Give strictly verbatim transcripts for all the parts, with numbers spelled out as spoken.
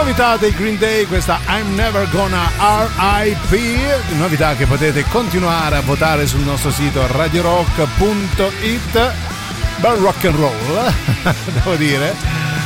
Novità dei Green Day, questa I'm Never Gonna R I P, novità che potete continuare a votare sul nostro sito radio rock punto it. Bel rock and roll, devo dire.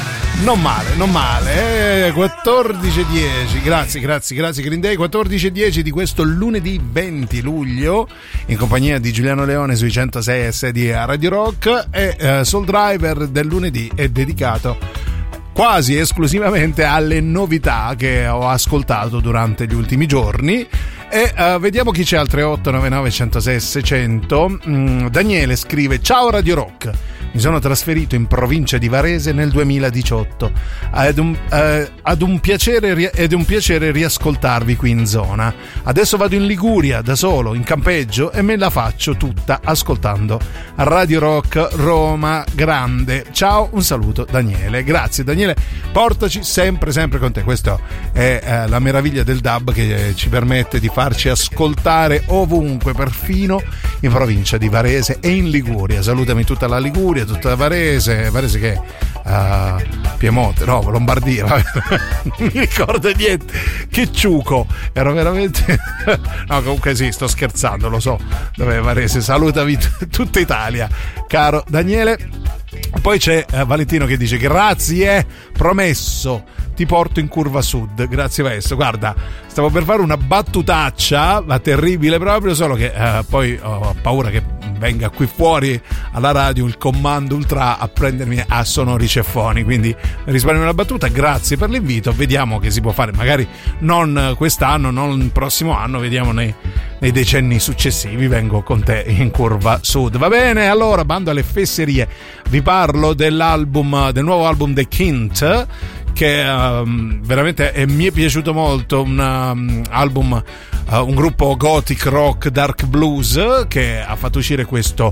Non male, non male. quattordici e dieci, grazie, grazie, grazie Green Day. quattordici e dieci di questo lunedì venti luglio, in compagnia di Giuliano Leone sui centosei e sei di Radio Rock. E uh, Soul Driver del lunedì è dedicato quasi esclusivamente alle novità che ho ascoltato durante gli ultimi giorni. E uh, vediamo chi c'è al tre otto nove nove uno zero sei seicento. mm, Daniele scrive: ciao Radio Rock, mi sono trasferito in provincia di Varese nel duemiladiciotto ed un, eh, ad un piacere, ed un piacere riascoltarvi qui in zona. Adesso vado in Liguria da solo in campeggio e me la faccio tutta ascoltando Radio Rock Roma Grande. Ciao, un saluto Daniele. Grazie Daniele, portaci sempre sempre con te. Questa è eh, la meraviglia del D A B, che ci permette di farci ascoltare ovunque, perfino in provincia di Varese e in Liguria. Salutami tutta la Liguria, tutta Varese, Varese che uh, Piemonte, no, Lombardia, vabbè. Non mi ricordo niente, che ciuco, ero veramente no, comunque sì, sto scherzando, lo so dove è Varese. Salutami t- tutta Italia, caro Daniele. Poi c'è uh, Valentino che dice: grazie, promesso, ti porto in curva sud. Grazie maestro. Guarda, stavo per fare una battutaccia, ma terribile proprio, solo che uh, poi ho paura che venga qui fuori alla radio il comando ultra a prendermi a sonori ceffoni, quindi risparmio la battuta. Grazie per l'invito, vediamo che si può fare, magari non quest'anno, non il prossimo anno, vediamo nei, nei decenni successivi vengo con te in curva sud. Va bene, allora bando alle fesserie, vi parlo dell'album, del nuovo album The Kint, che um, veramente è, mi è piaciuto molto, un um, album, uh, un gruppo gothic rock dark blues che ha fatto uscire questo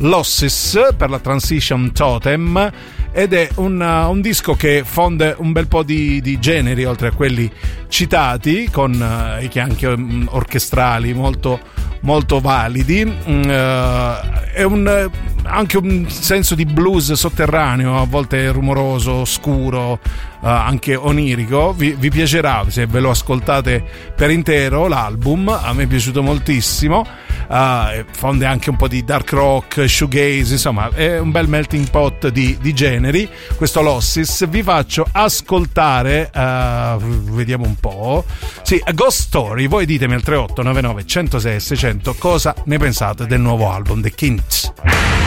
Losses per la Transition Totem, ed è un, uh, un disco che fonde un bel po' di, di generi oltre a quelli citati, con uh, i anche um, orchestrali molto molto validi. uh, è un, anche un senso di blues sotterraneo, a volte rumoroso, scuro, uh, anche onirico. Vi, vi piacerà se ve lo ascoltate per intero l'album, a me è piaciuto moltissimo. Uh, fonde anche un po' di dark rock, shoegaze, insomma è un bel melting pot di, di generi questo Losses. Vi faccio ascoltare, uh, vediamo un po', sì, A Ghost Story. Voi ditemi al tre otto nove nove uno zero sei seicento cosa ne pensate del nuovo album The Kint.